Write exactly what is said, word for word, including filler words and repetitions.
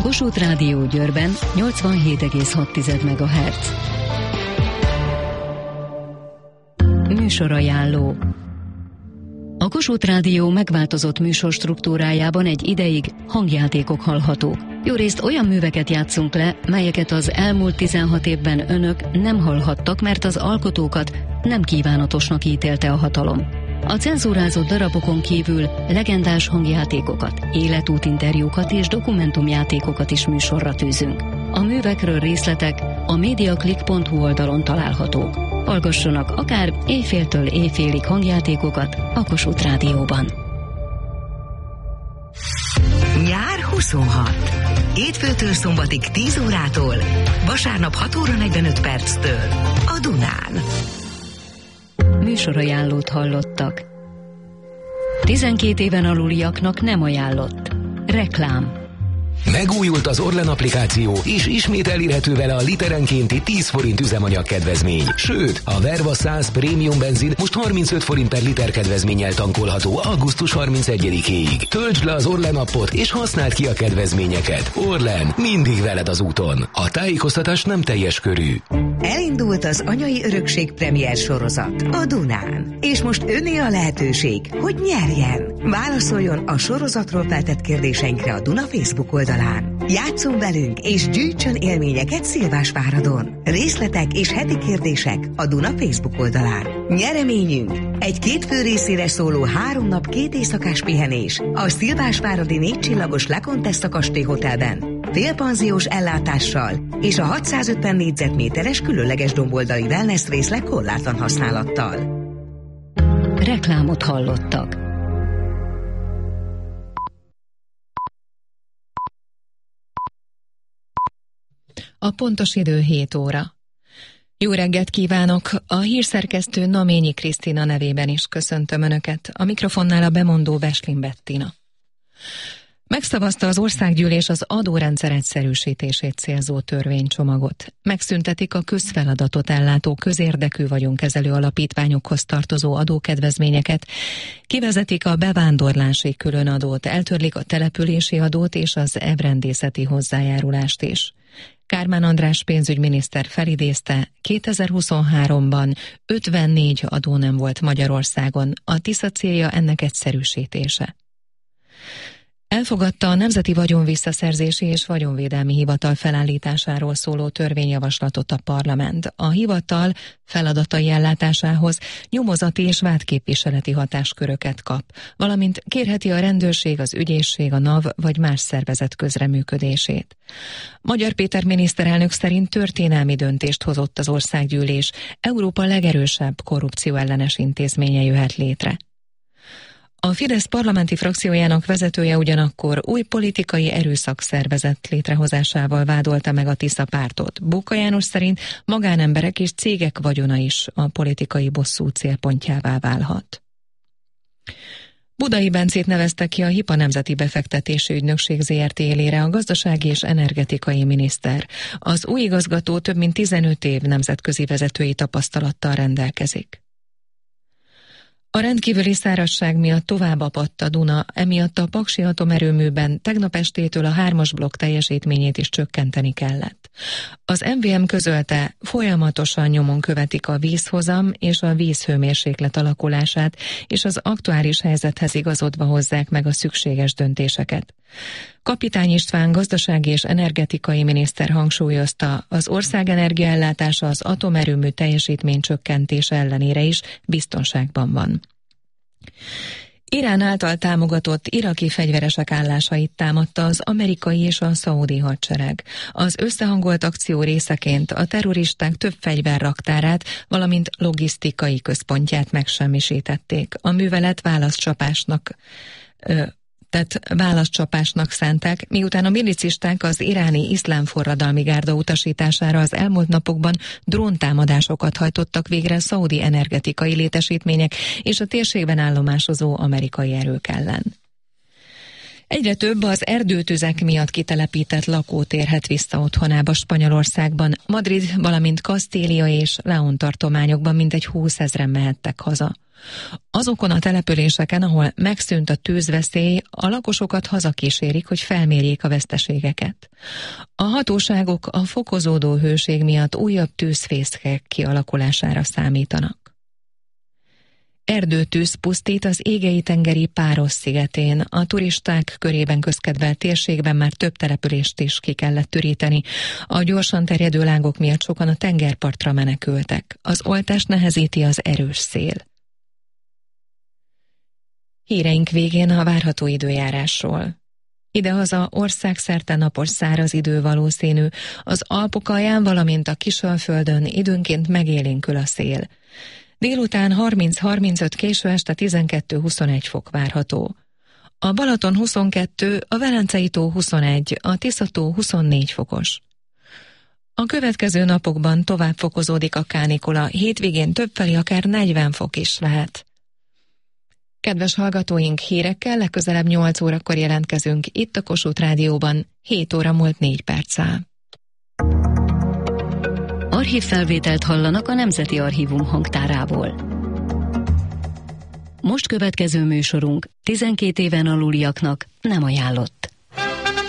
Kossuth Rádió Győrben nyolcvanhét egész hat megahertz. Műsorajánló. A Kossuth Rádió megváltozott műsorstruktúrájában egy ideig hangjátékok hallhatók. Jórészt olyan műveket játszunk le, melyeket az elmúlt tizenhat évben önök nem hallhattak, mert az alkotókat nem kívánatosnak ítélte a hatalom. A cenzúrázott darabokon kívül legendás hangjátékokat, életútinterjúkat és dokumentumjátékokat is műsorra tűzünk. A művekről részletek a mediaclick pont hu oldalon találhatók. Hallgassanak akár éjféltől éjfélig hangjátékokat a Kossuth Rádióban. Nyár huszonhat. Hétfőtől szombatig tíz órától, vasárnap hat óra negyvenöt perctől a Dunán. Műsorajánlót hallottak. tizenkét éven aluliaknak nem ajánlott. Reklám. Megújult az Orlen applikáció, és ismét elérhető vele a literenkénti tíz forint üzemanyag kedvezmény. Sőt, a Verva száz Premium benzin most harmincöt forint per liter kedvezménnyel tankolható augusztus harmincegyedikéig. Töltsd le az Orlen appot, és használd ki a kedvezményeket. Orlen, mindig veled az úton. A tájékoztatás nem teljes körű. Elindult az Anyai Örökség premier sorozat a Dunán. És most öné a lehetőség, hogy nyerjen. Válaszoljon a sorozatról feltett kérdéseinkre a Duna Facebook oldalán. Játsszon velünk és gyűjtsön élményeket Szilvásváradon. Részletek és heti kérdések a Duna Facebook oldalán. Nyereményünk egy két fő részére szóló három nap két éjszakás pihenés a Szilvásváradi négy csillagos Le Contessa kastély hotelben, félpanziós ellátással és a hatszázötven négyzetméteres különleges domboldali wellness részleg korlátlan használattal. Reklámot hallottak. A pontos idő hét óra. Jó reggelt kívánok! A hírszerkesztő Naményi Krisztina nevében is köszöntöm Önöket. A mikrofonnál a bemondó Veslin Bettina. Megszavazta az országgyűlés az adórendszer egyszerűsítését célzó törvénycsomagot. Megszüntetik a közfeladatot ellátó közérdekű vagyonkezelő alapítványokhoz tartozó adókedvezményeket, kivezetik a bevándorlási különadót, eltörlik a települési adót és az ebrendészeti hozzájárulást is. Kármán András pénzügyminiszter felidézte, kétezer-huszonháromban ötvennégy adó nem volt Magyarországon, a Tisza célja ennek egyszerűsítése. Elfogadta a Nemzeti Vagyonvisszaszerzési és Vagyonvédelmi Hivatal felállításáról szóló törvényjavaslatot a parlament. A hivatal feladatai ellátásához nyomozati és vádképviseleti hatásköröket kap, valamint kérheti a rendőrség, az ügyészség, a NAV vagy más szervezet közreműködését. Magyar Péter miniszterelnök szerint történelmi döntést hozott az országgyűlés, Európa legerősebb korrupcióellenes intézménye jöhet létre. A Fidesz parlamenti frakciójának vezetője ugyanakkor új politikai erőszakszervezet létrehozásával vádolta meg a Tisza pártot. Bóka János szerint magánemberek és cégek vagyona is a politikai bosszú célpontjává válhat. Budai Bencét nevezte ki a Hipa Nemzeti Befektetési Ügynökség zé er té élére a gazdasági és energetikai miniszter. Az új igazgató több mint tizenöt év nemzetközi vezetői tapasztalattal rendelkezik. A rendkívüli szárazság miatt tovább apadt a Duna, emiatt a Paksi atomerőműben tegnap estétől a hármas blokk teljesítményét is csökkenteni kellett. Az em vé em közölte, folyamatosan nyomon követik a vízhozam és a vízhőmérséklet alakulását, és az aktuális helyzethez igazodva hozzák meg a szükséges döntéseket. Kapitány István gazdasági és energetikai miniszter hangsúlyozta, az ország energiaellátása az atomerőmű teljesítmény csökkentése ellenére is biztonságban van. Irán által támogatott iraki fegyveresek állásait támadta az amerikai és a szaúdi hadsereg. Az összehangolt akció részeként a terroristák több fegyverraktárát, valamint logisztikai központját megsemmisítették. A művelet válaszcsapásnak ö, tehát válaszcsapásnak szánták, miután a milicisták az iráni iszlám forradalmi gárda utasítására az elmúlt napokban dróntámadásokat hajtottak végre szaudi energetikai létesítmények és a térségben állomásozó amerikai erők ellen. Egyre több az erdőtüzek miatt kitelepített lakó térhet vissza otthonába Spanyolországban. Madrid, valamint Kasztília és León tartományokban mintegy húszezren mehettek haza. Azokon a településeken, ahol megszűnt a tűzveszély, a lakosokat hazakísérik, hogy felmérjék a veszteségeket. A hatóságok a fokozódó hőség miatt újabb tűzfészkek kialakulására számítanak. Erdőtűz pusztít az Égei-tengeri Páros szigetén. A turisták körében közkedvelt térségben már több települést is ki kellett üríteni. A gyorsan terjedő lángok miatt sokan a tengerpartra menekültek. Az oltást nehezíti az erős szél. Híreink végén a várható időjárásról. Idehaza országszerte napos száraz idő valószínű, az Alpok alján, valamint a Kisalföldön időnként megélénkül a szél. Délután harminc-harmincöt, késő este tizenkettő-huszonegy fok várható. A Balaton huszonkettő, a Velencei tó huszonegy, a Tisza-tó huszonnégy fokos. A következő napokban tovább fokozódik a kánikula, hétvégén többfelé akár negyven fok is lehet. Kedves hallgatóink, hírekkel legközelebb nyolc órakor jelentkezünk itt a Kossuth Rádióban, hét óra múlt négy perccel. Archívfelvételt hallanak a Nemzeti Archívum hangtárából. Most következő műsorunk tizenkét éven aluliaknak nem ajánlott.